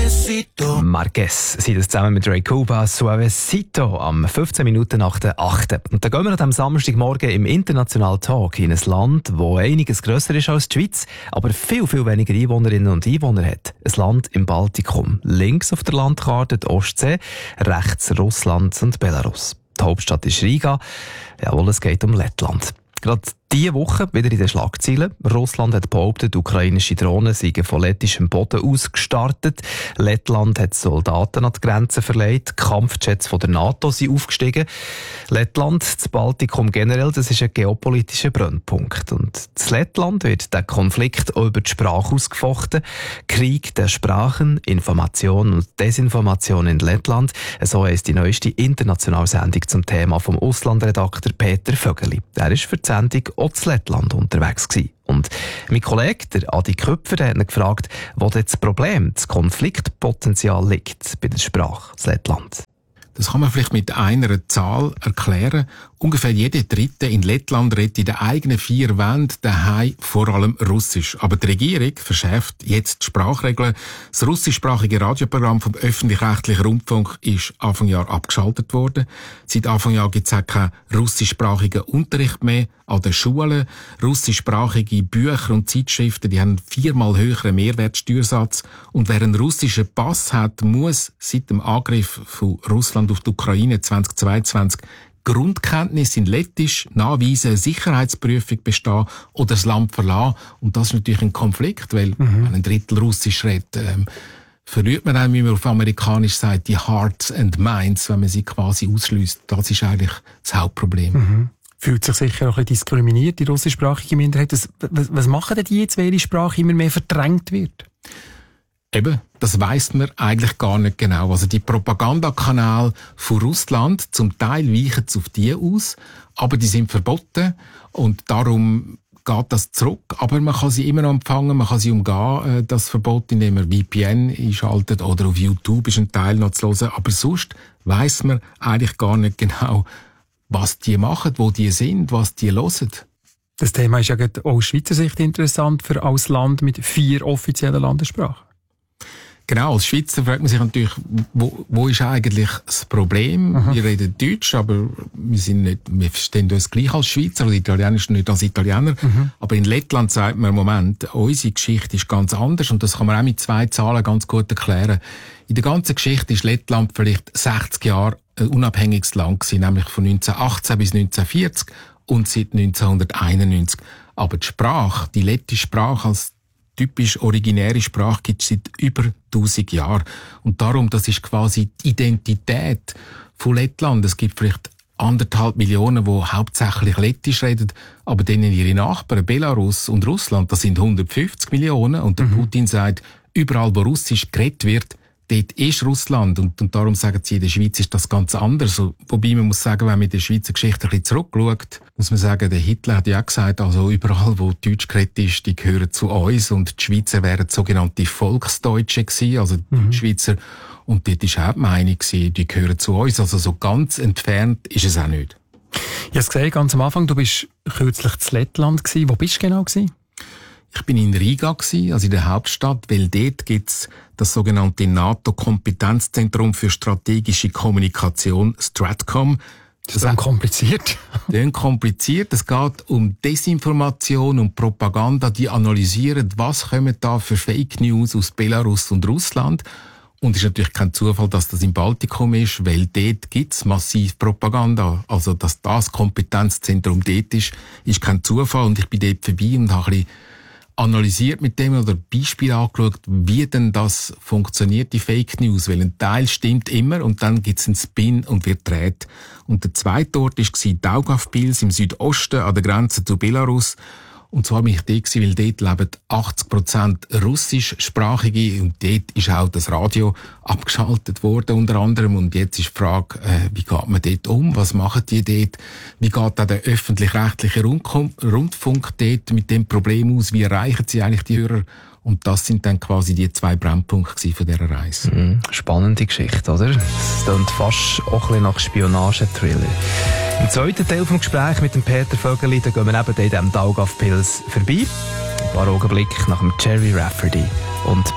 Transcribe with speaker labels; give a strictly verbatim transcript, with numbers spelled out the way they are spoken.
Speaker 1: Suavecito. Marquez, sie das zusammen mit Ray Cuba, Suavecito, am fünfzehn Minuten nach der achten. Und dann gehen wir an diesem Samstagmorgen im International Talk in ein Land, das einiges grösser ist als die Schweiz, aber viel, viel weniger Einwohnerinnen und Einwohner hat. Ein Land im Baltikum. Links auf der Landkarte die Ostsee, rechts Russland und Belarus. Die Hauptstadt ist Riga. Jawohl, es geht um Lettland. Gerade diese Woche wieder in den Schlagzeilen. Russland hat behauptet, ukrainische Drohnen seien von lettischem Boden aus gestartet. Lettland hat Soldaten an die Grenze verlegt. Kampfjets von der NATO sind aufgestiegen. Lettland, das Baltikum generell, das ist ein geopolitischer Brennpunkt. Und in Lettland wird der Konflikt auch über die Sprache ausgefochten. Krieg der Sprachen, Information und Desinformation in Lettland. So heisst die neueste internationale Sendung zum Thema vom Auslandredakteur Peter Vögeli. Er ist für die Sendung auch in Lettland unterwegs gewesen. Und mein Kollege, der Adi Köpfer, der hat ihn gefragt, wo das Problem, das Konfliktpotenzial liegt bei der Sprache in Lettland.
Speaker 2: Das kann man vielleicht mit einer Zahl erklären. Ungefähr jeder Dritte in Lettland redet in den eigenen vier Wänden daheim vor allem Russisch. Aber die Regierung verschärft jetzt die Sprachregeln. Das russischsprachige Radioprogramm vom öffentlich-rechtlichen Rundfunk ist Anfang Jahr abgeschaltet worden. Seit Anfang Jahr gibt es auch keinen russischsprachigen Unterricht mehr an den Schulen. Russischsprachige Bücher und Zeitschriften, die haben einen viermal höheren Mehrwertsteuersatz. Und wer einen russischen Pass hat, muss seit dem Angriff von Russland auf die Ukraine zweitausendzweiundzwanzig Grundkenntnis in Lettisch nachweisen, Sicherheitsprüfung bestehen oder das Land verlassen. Und das ist natürlich ein Konflikt, weil mhm. wenn ein Drittel Russisch redet, ähm, verliert man dann, wie man auf Amerikanisch sagt, die Hearts and Minds, wenn man sie quasi ausschliesst. Das ist eigentlich das Hauptproblem.
Speaker 3: Mhm. Fühlt sich sicher auch ein bisschen diskriminiert, die russischsprachige Minderheit. Was, was, was machen denn die jetzt, wenn ihre Sprache immer mehr verdrängt wird?
Speaker 2: Eben, das weiss man eigentlich gar nicht genau. Also die Propagandakanäle von Russland, zum Teil weichen sie auf die aus, aber die sind verboten und darum geht das zurück. Aber man kann sie immer noch empfangen, man kann sie umgehen, das Verbot, indem man V P N einschaltet oder auf YouTube ist ein Teil noch zu hören. Aber sonst weiss man eigentlich gar nicht genau, was die machen, wo die sind, was die hören.
Speaker 3: Das Thema ist ja auch aus Schweizer Sicht interessant für als Land mit vier offiziellen Landessprachen.
Speaker 2: Genau, als Schweizer fragt man sich natürlich, wo, wo ist eigentlich das Problem? Aha. Wir reden Deutsch, aber wir sind nicht, wir verstehen uns gleich als Schweizer oder Italienisch nicht als Italiener. Mhm. Aber in Lettland sagt man, Moment, unsere Geschichte ist ganz anders und das kann man auch mit zwei Zahlen ganz gut erklären. In der ganzen Geschichte ist Lettland vielleicht sechzig Jahre ein unabhängiges Land gewesen, nämlich von neunzehnhundertachtzehn bis neunzehnhundertvierzig und seit neunzehnhunderteinundneunzig. Aber die Sprache, die lettische Sprache als typisch originäre Sprache gibt es seit über tausend Jahren. Und darum, das ist quasi die Identität von Lettland. Es gibt vielleicht anderthalb Millionen, die hauptsächlich Lettisch reden, aber denen ihre Nachbarn, Belarus und Russland, das sind hundertfünfzig Millionen. Und der mhm. Putin sagt, überall, wo Russisch geredet wird, dort ist Russland. Und, und darum sagen sie, in der Schweiz ist das ganz anders. Wobei man muss sagen, wenn man in der Schweizer Geschichte ein bisschen zurückschaut, muss man sagen, der Hitler hat ja auch gesagt, also überall, wo Deutsch geredet ist, die gehören zu uns. Und die Schweizer wären sogenannte Volksdeutsche gewesen, also die mhm. Schweizer. Und dort war auch die Meinung, die gehören zu uns. Also so ganz entfernt ist es auch nicht.
Speaker 3: Ich habe es gesehen, ganz am Anfang, du bist kürzlich in Lettland gewesen. Wo bist du genau gewesen?
Speaker 2: Ich bin in Riga gewesen, also in der Hauptstadt, weil dort gibt's das sogenannte NATO-Kompetenzzentrum für strategische Kommunikation, Stratcom.
Speaker 3: Das ist dann kompliziert.
Speaker 2: Dann kompliziert. Es geht um Desinformation und Propaganda, die analysieren, was kommen da für Fake News aus Belarus und Russland. Und es ist natürlich kein Zufall, dass das im Baltikum ist, weil dort gibt's massiv Propaganda. Also, dass das Kompetenzzentrum dort ist, ist kein Zufall. Und ich bin dort vorbei und habe ein bisschen analysiert mit dem oder Beispiele angeschaut, wie denn das funktioniert, die Fake News. Weil ein Teil stimmt immer und dann gibt's einen Spin und wird dreht. Und der zweite Ort war Daugavpils im Südosten an der Grenze zu Belarus. Und zwar bin ich dort, weil dort leben achtzig Prozent russischsprachige und dort ist auch das Radio abgeschaltet worden unter anderem. Und jetzt ist die Frage, äh, wie geht man dort um? Was machen die dort? Wie geht auch der öffentlich-rechtliche Rundfunk dort mit dem Problem aus? Wie erreichen sie eigentlich die Hörer? Und das sind dann quasi die zwei Brennpunkte von dieser Reise.
Speaker 1: Mhm. Spannende Geschichte, oder? Es klingt fast auch ein bisschen nach Spionage-Thriller. Im zweiten Teil des Gesprächs mit dem Peter Vögeli, da gehen wir eben in diesem Daugavpils vorbei. Ein paar Augenblicke nach dem Jerry Rafferty und